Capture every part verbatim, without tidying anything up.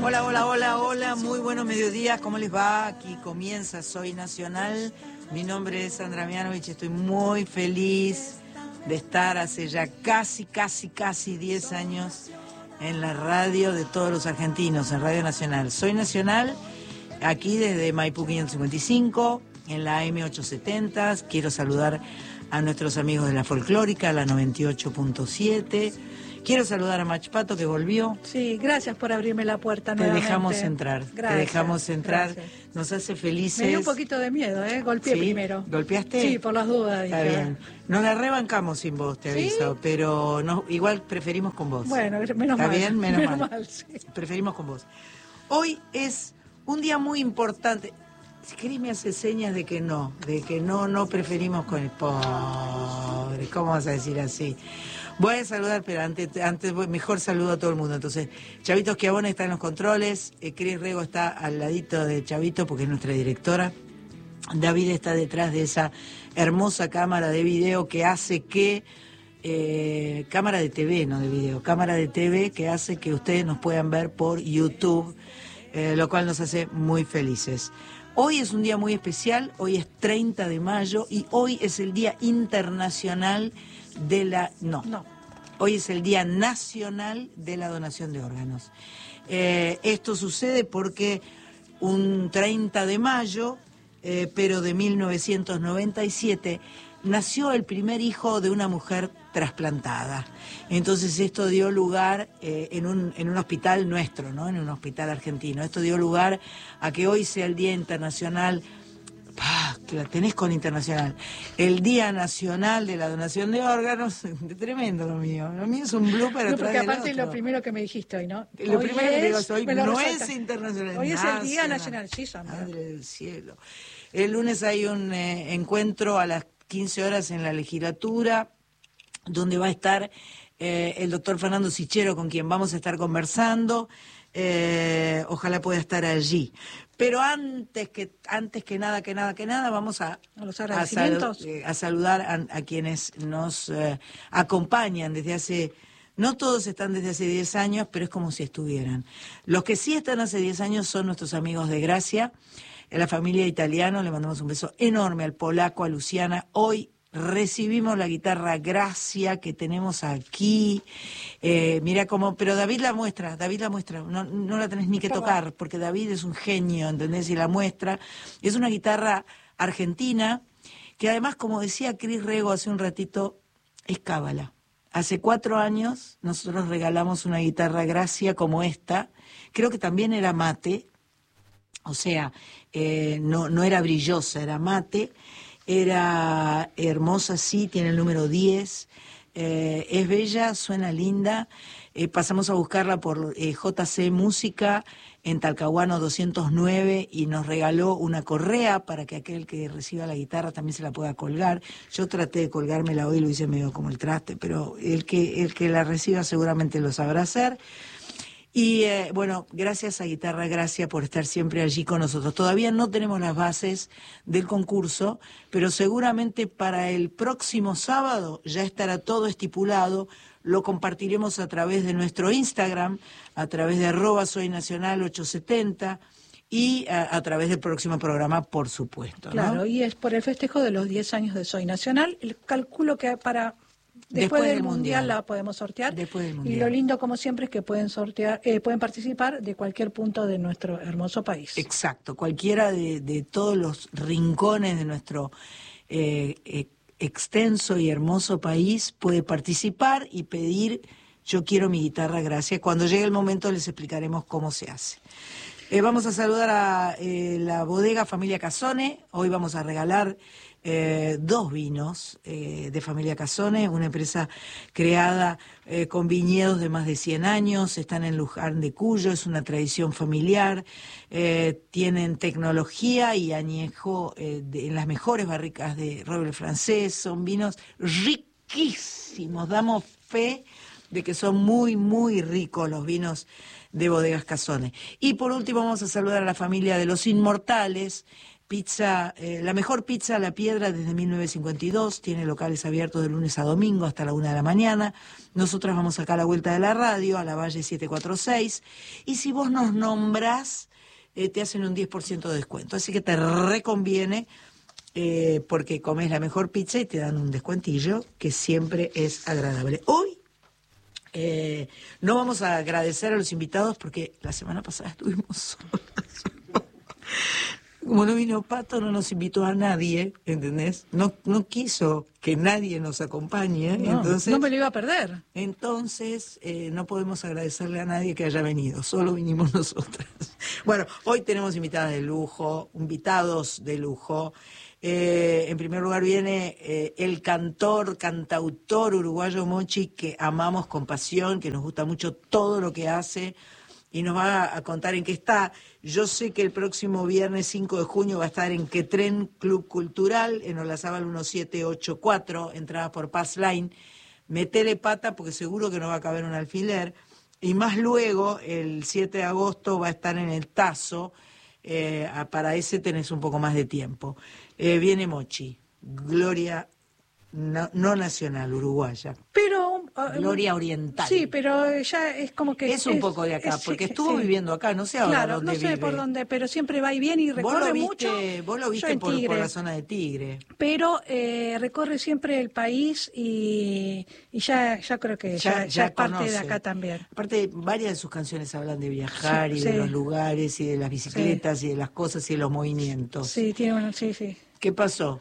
Hola, hola, hola, hola, muy buenos mediodías, ¿cómo les va? Aquí comienza Soy Nacional, mi nombre es Sandra Mianovich, estoy muy feliz de estar hace ya casi, casi, casi diez años en la radio de todos los argentinos, en Radio Nacional. Soy Nacional, aquí desde Maipú quinientos cincuenta y cinco, en la A M ochocientos setenta, quiero saludar a nuestros amigos de la Folclórica, la noventa y ocho punto siete. Quiero saludar a Mach Pato, que volvió. Sí, gracias por abrirme la puerta Te nuevamente. dejamos entrar, Gracias, te dejamos entrar. gracias. Nos hace felices. Me dio un poquito de miedo, ¿eh? Golpeé ¿Sí? primero. ¿Golpeaste? Sí, por las dudas. Está dije. bien. Nos la rebancamos sin vos, te ¿Sí? aviso, pero no, igual preferimos con vos. Bueno, menos ¿Está mal. bien? Menos, menos mal. mal sí. Preferimos con vos. Hoy es un día muy importante. Si querés me hace señas de que no, de que no, no preferimos con el pobre. ¿Cómo vas a decir así? Voy a saludar, pero antes, antes mejor saludo a todo el mundo. Entonces, Chavito Schiavone está en los controles, eh, Cris Rego está al ladito de Chavito porque es nuestra directora. David está detrás de esa hermosa cámara de video que hace que... Eh, cámara de T V, no de video, cámara de T V que hace que ustedes nos puedan ver por YouTube, eh, lo cual nos hace muy felices. Hoy es un día muy especial, hoy es treinta de mayo y hoy es el Día Internacional de la... No, No. Hoy es el Día Nacional de la Donación de Órganos. Eh, esto sucede porque un treinta de mayo, eh, pero de mil novecientos noventa y siete, nació el primer hijo de una mujer trasplantada. Entonces esto dio lugar eh, en, un, en un hospital nuestro, ¿no? En un hospital argentino. Esto dio lugar a que hoy sea el Día Internacional, ¡pah! Que la tenés con internacional, el Día Nacional de la Donación de Órganos. Tremendo lo mío. Lo mío es un blooper No, atrás porque del aparte es otro. lo primero que me dijiste hoy, ¿no? Lo Hoy primero que te digo es- es hoy me lo no resalta. es internacional. Hoy es el Día nacional. Nacional, sí, Sandra. Madre del cielo. El lunes hay un eh, encuentro a las quince horas en la legislatura, donde va a estar eh, el doctor Fernando Sichero, con quien vamos a estar conversando. Eh, ojalá pueda estar allí. Pero antes que antes que nada, que nada, que nada, vamos a, A los a, agradecimientos. salu- eh, a saludar a, a quienes nos eh, acompañan desde hace... No todos están desde hace diez años, pero es como si estuvieran. Los que sí están hace diez años son nuestros amigos de Gracia, en la familia Italiano. Le mandamos un beso enorme al polaco, a Luciana. Hoy recibimos la guitarra Gracia que tenemos aquí. Eh, mira cómo, pero David la muestra, David la muestra, no, no la tenés ni que tocar, porque David es un genio, ¿entendés? Y la muestra. Es una guitarra argentina, que además, como decía Cris Rego hace un ratito, es cábala. Hace cuatro años nosotros regalamos una guitarra Gracia como esta, creo que también era mate, o sea, eh, no, no era brillosa, era mate, era hermosa, sí, tiene el número diez, eh, es bella, suena linda. Eh, pasamos a buscarla por eh, J C Música en Talcahuano doscientos nueve y nos regaló una correa para que aquel que reciba la guitarra también se la pueda colgar. Yo traté de colgármela hoy, lo hice medio como el traste, pero el que, el que la reciba seguramente lo sabrá hacer. Y eh, bueno, gracias a Guitarra Gracia por estar siempre allí con nosotros. Todavía no tenemos las bases del concurso, pero seguramente para el próximo sábado ya estará todo estipulado. Lo compartiremos a través de nuestro Instagram, a través de arroba soy nacional ochocientos setenta y a, a través del próximo programa, por supuesto, ¿no? Claro, y es por el festejo de los diez años de Soy Nacional. El calculo que para... Después Después, del, del mundial, Mundial. la podemos sortear. Después del Y Mundial. lo lindo, como siempre, es que pueden sortear, eh, pueden participar de cualquier punto de nuestro hermoso país. Exacto, cualquiera de, de todos los rincones de nuestro eh, eh, extenso y hermoso país puede participar y pedir yo quiero mi guitarra Gracia. Cuando llegue el momento les explicaremos cómo se hace. Eh, vamos a saludar a eh, la bodega Familia Casone. Hoy vamos a regalar eh, dos vinos eh, de Familia Casone, una empresa creada eh, con viñedos de más de cien años, están en Luján de Cuyo, es una tradición familiar, eh, tienen tecnología y añejo eh, de, en las mejores barricas de roble francés, son vinos riquísimos, damos fe de que son muy, muy ricos los vinos de Bodegas Casone. Y por último vamos a saludar a la familia de los Inmortales, pizza, eh, la mejor pizza a la piedra desde mil novecientos cincuenta y dos, tiene locales abiertos de lunes a domingo hasta la una de la mañana. Nosotros vamos acá a la vuelta de la radio, a la Valle setecientos cuarenta y seis, y si vos nos nombrás, eh, te hacen un diez por ciento de descuento, así que te reconviene, eh, porque comes la mejor pizza y te dan un descuentillo, que siempre es agradable. Hoy eh, no vamos a agradecer a los invitados, porque la semana pasada estuvimos solas. Como no vino Pato, no nos invitó a nadie, ¿entendés? No, no quiso que nadie nos acompañe, No, entonces... no me lo iba a perder. Entonces, eh, no podemos agradecerle a nadie que haya venido, solo vinimos nosotras. Bueno, hoy tenemos invitadas de lujo, invitados de lujo. Eh, en primer lugar viene eh, el cantor, cantautor uruguayo Mochi, que amamos con pasión, que nos gusta mucho todo lo que hace, y nos va a contar en qué está. Yo sé que el próximo viernes cinco de junio va a estar en Quetren Club Cultural, en Olazábal diecisiete ochenta y cuatro, entrada por Pass Line. Metele pata porque seguro que no va a caber un alfiler. Y más luego, el siete de agosto, va a estar en el Tazo. Eh, para ese tenés un poco más de tiempo. Eh, viene Mochi, Gloria no, no nacional, uruguaya. Pero uh, Gloria oriental. Sí, pero ya es como que... Es un poco de acá, es, porque sí, estuvo sí. viviendo acá, no sé ahora claro, dónde no sé vive. por dónde, pero siempre va y viene y recorre vos lo mucho. viste, Vos lo viste por, por la zona de Tigre. Pero eh, recorre siempre el país y, y ya, ya creo que ya, ya, ya, ya es conoce. Parte de acá también. Aparte, varias de sus canciones hablan de viajar sí, y sí. de los lugares y de las bicicletas sí. y de las cosas y de los movimientos. Sí, tiene una, sí, sí. ¿Qué pasó?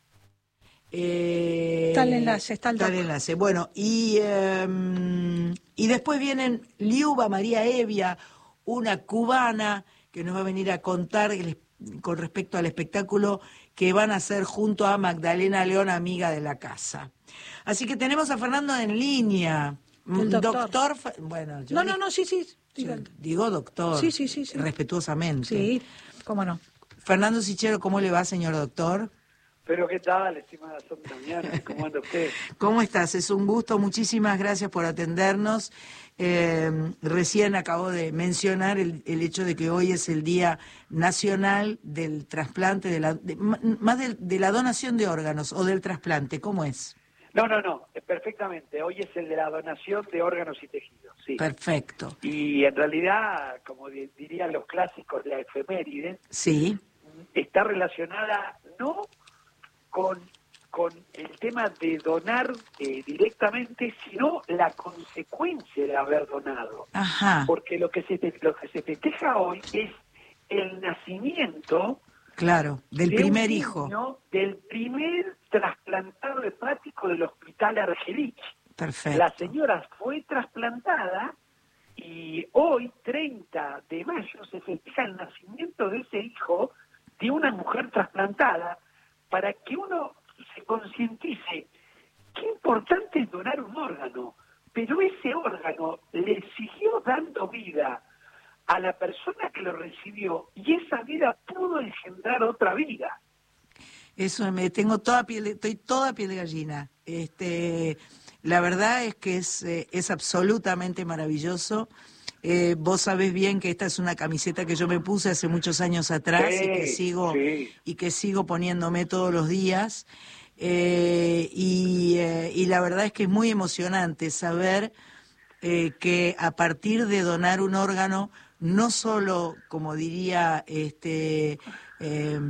Eh, está el enlace, está el Está el enlace. Bueno, y, eh, y después vienen Liuba María Evia, una cubana que nos va a venir a contar el, con respecto al espectáculo que van a hacer junto a Magdalena León, amiga de la casa. Así que tenemos a Fernando en línea. El doctor. doctor bueno, yo no, digo, no, no, sí, sí. Yo digo doctor, sí, sí, sí, sí. respetuosamente. Sí, cómo no. Fernando Sichero, ¿cómo le va, señor doctor? Pero ¿qué tal, estimada Sontaniana? ¿Cómo anda usted? ¿Cómo estás? Es un gusto, muchísimas gracias por atendernos. Eh, recién acabo de mencionar el, el hecho de que hoy es el Día Nacional del Trasplante, de la, de, más de, de la donación de órganos o del trasplante, ¿cómo es? No, no, no, perfectamente. Hoy es el de la donación de órganos y tejidos, sí. Perfecto. Y en realidad, como dirían los clásicos de la efeméride, sí. está relacionada no con, con el tema de donar eh, directamente, sino la consecuencia de haber donado. Ajá. Porque lo que se lo que se festeja hoy es el nacimiento, claro, del de primer un hijo, niño, del primer trasplantado hepático del Hospital Argerich. Perfecto. La señora fue trasplantada y hoy, treinta de mayo, se festeja el nacimiento de ese hijo de una mujer trasplantada, para que uno se concientice qué importante es donar un órgano, pero ese órgano le siguió dando vida a la persona que lo recibió y esa vida pudo engendrar otra vida. Eso me tengo toda piel, de, estoy toda piel de gallina. Este, la verdad es que es eh, es absolutamente maravilloso. Eh, vos sabés bien que esta es una camiseta que yo me puse hace muchos años atrás sí, y que sigo sí. y que sigo poniéndome todos los días. Eh, y, eh, y la verdad es que es muy emocionante saber eh, que a partir de donar un órgano, no solo, como diría este eh,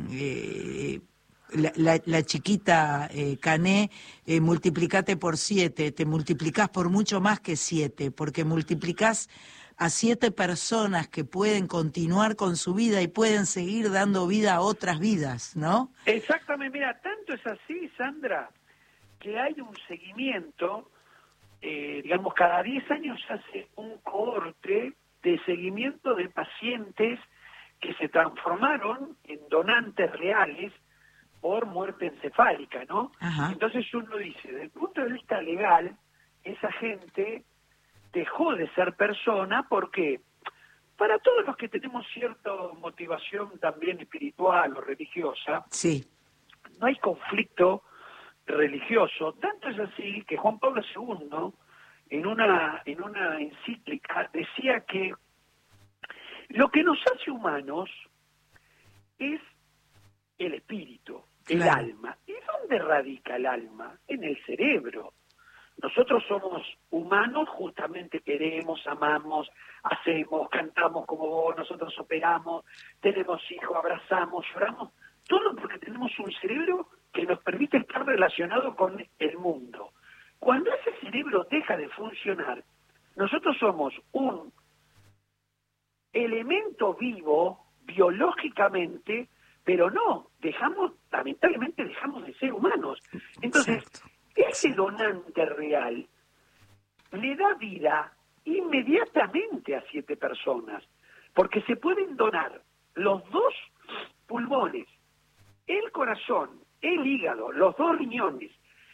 eh, La, la, la chiquita eh, Cané, eh, multiplicate por siete, te multiplicás por mucho más que siete, porque multiplicás a siete personas que pueden continuar con su vida y pueden seguir dando vida a otras vidas, ¿no? Exactamente, mira, tanto es así, Sandra, que hay un seguimiento, eh, digamos, cada diez años se hace un cohorte de seguimiento de pacientes que se transformaron en donantes reales por muerte encefálica, ¿no? Ajá. Entonces uno dice, desde el punto de vista legal, esa gente dejó de ser persona porque para todos los que tenemos cierta motivación también espiritual o religiosa, sí. no hay conflicto religioso. Tanto es así que Juan Pablo segundo, en una, en una encíclica, decía que lo que nos hace humanos es el espíritu, el claro. alma. ¿Y dónde radica el alma? En el cerebro. Nosotros somos humanos, justamente queremos, amamos, hacemos, cantamos como vos, nosotros operamos, tenemos hijos, abrazamos, lloramos, todo porque tenemos un cerebro que nos permite estar relacionado con el mundo. Cuando ese cerebro deja de funcionar, nosotros somos un elemento vivo, biológicamente, pero no, dejamos, lamentablemente dejamos de ser humanos. Entonces, Exacto. ese donante real le da vida inmediatamente a siete personas, porque se pueden donar los dos pulmones, el corazón, el hígado, los dos riñones,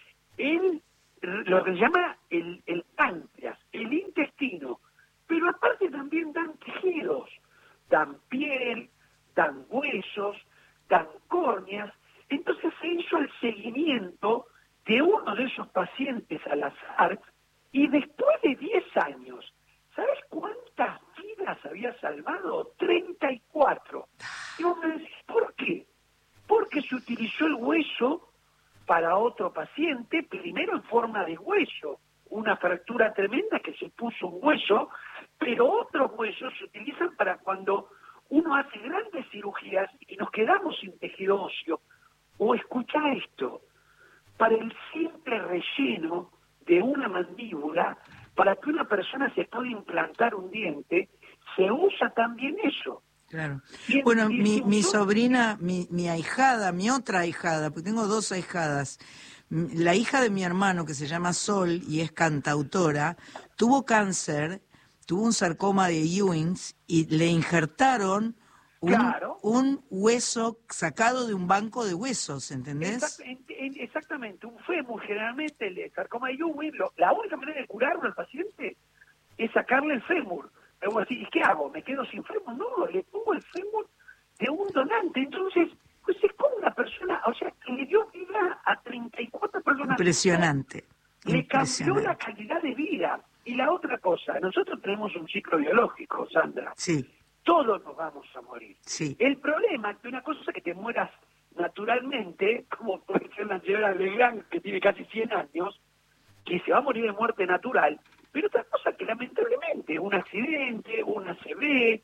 el, lo que se llama el, el páncreas, el intestino, pero aparte también dan tejidos, dan piel, dan huesos, dan córneas. Entonces se hizo el seguimiento de uno de esos pacientes al azar, y después de diez años, ¿sabes cuántas vidas había salvado? treinta y cuatro. Y vos me decís, ¿por qué? Porque se utilizó el hueso para otro paciente, primero en forma de hueso, una fractura tremenda que se puso un hueso, pero otros huesos se utilizan para cuando uno hace grandes cirugías y nos quedamos sin tejido óseo. O escucha esto, para el simple relleno de una mandíbula, para que una persona se pueda implantar un diente, se usa también eso. Claro. Y Bueno, y mi, mi usó- sobrina, mi, mi ahijada, mi otra ahijada, porque tengo dos ahijadas, m- la hija de mi hermano, que se llama Sol y es cantautora, tuvo cáncer, tuvo un sarcoma de Ewings y le injertaron un, Claro. un hueso sacado de un banco de huesos, ¿entendés? Exact- en- en- exactamente, un fémur, generalmente el sarcoma de Ewing, lo- la única manera de curarlo al paciente es sacarle el fémur. Luego así, ¿y qué hago? ¿Me quedo sin fémur? No, le pongo el fémur de un donante. Entonces, pues es como una persona, o sea, que le dio vida a treinta y cuatro personas. Impresionante, Le cambió la impresionante. calidad de vida. Y la otra cosa, nosotros tenemos un ciclo biológico, Sandra. Sí, Todos nos vamos a morir. sí. El problema es que una cosa es que te mueras naturalmente, como puede ser la señora Legrand, que tiene casi cien años, que se va a morir de muerte natural, pero otra cosa que lamentablemente un accidente, un A C V,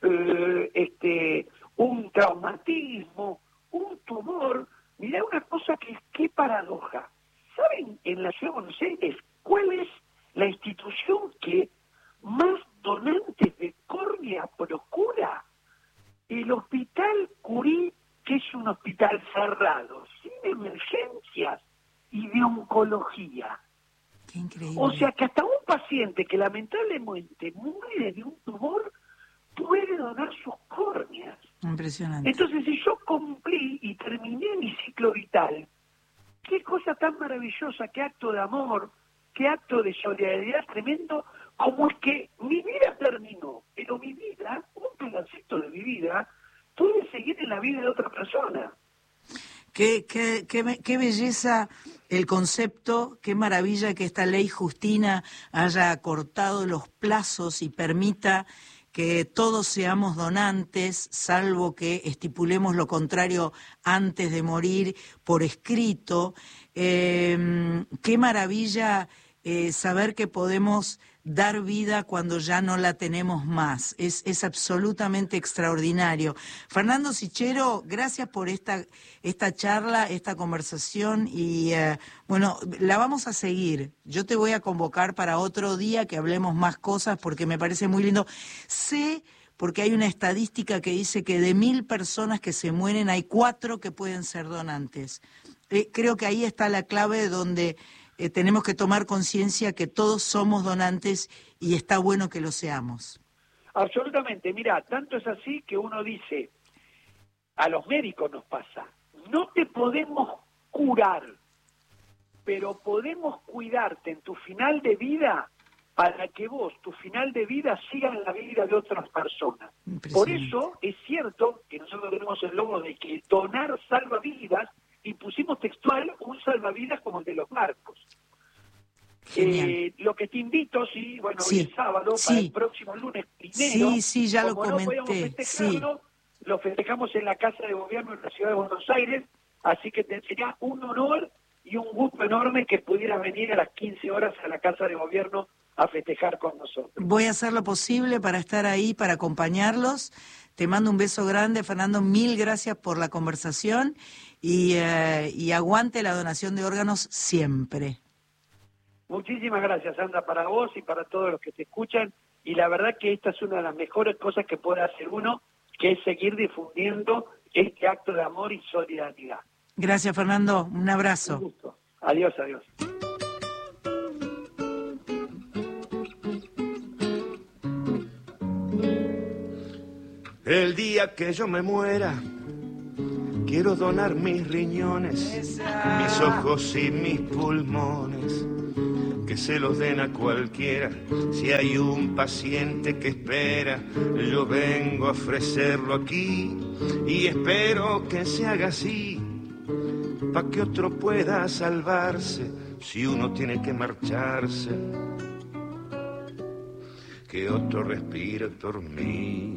eh, este, un traumatismo, un tumor, mirá una cosa que qué paradoja. ¿Saben en la ciudad de Buenos Aires cuál es la institución que más donantes de córnea procura? El Hospital Curí, que es un hospital cerrado, sin emergencias y de oncología. Qué increíble. O sea que hasta un paciente que lamentablemente muere de un tumor puede donar sus córneas. Impresionante. Entonces, si yo cumplí y terminé mi ciclo vital, qué cosa tan maravillosa, qué acto de amor, qué acto de solidaridad tremendo, como es que mi vida terminó, pero mi vida, un pedacito de mi vida, puede seguir en la vida de otra persona. Qué, qué, qué, be- qué belleza el concepto, qué maravilla que esta ley Justina haya acortado los plazos y permita que todos seamos donantes, salvo que estipulemos lo contrario antes de morir por escrito. Eh, qué maravilla eh, saber que podemos dar vida cuando ya no la tenemos más. Es, es absolutamente extraordinario. Fernando Sichero, gracias por esta, esta charla, esta conversación y eh, bueno, la vamos a seguir. Yo te voy a convocar para otro día que hablemos más cosas porque me parece muy lindo. Sé, porque hay una estadística que dice que de mil personas que se mueren hay cuatro que pueden ser donantes. Eh, creo que ahí está la clave donde Eh, tenemos que tomar conciencia que todos somos donantes y está bueno que lo seamos. Absolutamente, mira, tanto es así que uno dice, a los médicos nos pasa, no te podemos curar, pero podemos cuidarte en tu final de vida para que vos, tu final de vida, siga en la vida de otras personas. Por eso es cierto que nosotros tenemos el logo de que donar salva vidas, y pusimos textual un salvavidas como el de los barcos. Eh, lo que te invito, sí, bueno, sí, hoy es sábado, sí. para el próximo lunes primero, sí, sí, ya lo como no podíamos comenté, festejarlo, sí. lo festejamos en la Casa de Gobierno de la Ciudad de Buenos Aires, así que te sería un honor y un gusto enorme que pudieras venir a las quince horas a la Casa de Gobierno a festejar con nosotros. Voy a hacer lo posible para estar ahí, para acompañarlos. Te mando un beso grande, Fernando, mil gracias por la conversación y, eh, y aguante la donación de órganos siempre. Muchísimas gracias, Sandra, para vos y para todos los que te escuchan, y la verdad que esta es una de las mejores cosas que puede hacer uno, que es seguir difundiendo este acto de amor y solidaridad. Gracias, Fernando, un abrazo. Un gusto. Adiós, adiós. El día que yo me muera, quiero donar mis riñones, Esa. mis ojos y mis pulmones, que se los den a cualquiera. Si hay un paciente que espera, yo vengo a ofrecerlo aquí y espero que se haga así, pa' que otro pueda salvarse si uno tiene que marcharse, que otro respire por mí.